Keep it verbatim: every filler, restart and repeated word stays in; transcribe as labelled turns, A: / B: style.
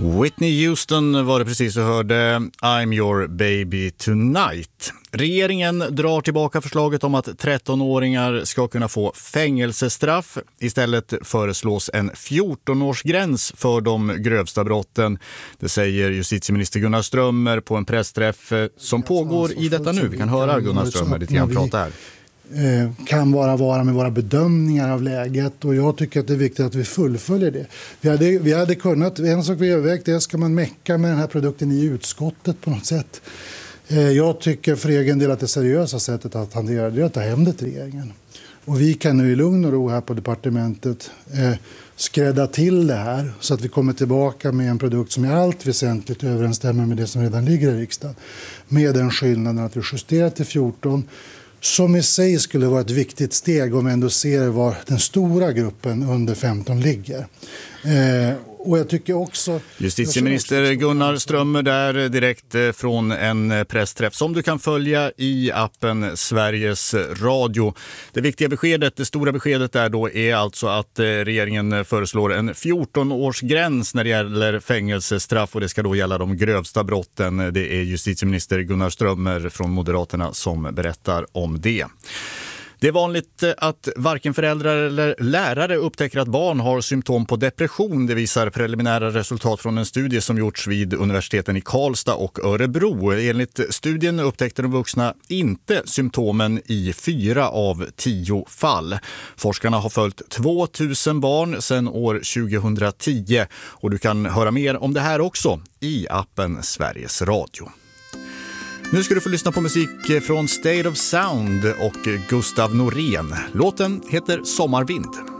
A: Whitney Houston var det precis och hörde I'm your baby tonight. Regeringen drar tillbaka förslaget om att trettonåringar ska kunna få fängelsestraff. Istället föreslås en fjorton-årsgräns för de grövsta brotten. Det säger justitieminister Gunnar Strömmer på en pressträff som pågår i detta nu. Vi kan höra Gunnar Strömmer lite grann prata här.
B: Kan vara vara med våra bedömningar av läget, och jag tycker att det är viktigt att vi fullföljer det. Vi hade, vi hade kunnat, en sak vi övervägt är, ska man mecka med den här produkten i utskottet på något sätt. Jag tycker för egen del att det seriösa sättet att hantera det är att ta hem det till regeringen. Och vi kan nu i lugn och ro här på departementet eh, skrädda till det här så att vi kommer tillbaka med en produkt som i allt väsentligt överensstämmer med det som redan ligger i riksdagen. Med den skillnaden att vi justerar till fjorton, som i sig skulle vara ett viktigt steg om vi ändå ser var den stora gruppen under femton ligger. Eh, och jag tycker också...
A: Justitieminister Gunnar Strömmer där direkt från en pressträff som du kan följa i appen Sveriges Radio. Det viktiga beskedet, det stora beskedet där då är alltså att regeringen föreslår en fjorton-årsgräns när det gäller fängelsestraff, och det ska då gälla de grövsta brotten. Det är justitieminister Gunnar Strömmer från Moderaterna som berättar om det. Det är vanligt att varken föräldrar eller lärare upptäcker att barn har symptom på depression. Det visar preliminära resultat från en studie som gjorts vid universiteten i Karlstad och Örebro. Enligt studien upptäckte de vuxna inte symptomen i fyra av tio fall. Forskarna har följt tvåtusen barn sedan år tjugohundratio, och du kan höra mer om det här också i appen Sveriges Radio. Nu ska du få lyssna på musik från State of Sound och Gustav Norén. Låten heter Sommarvind.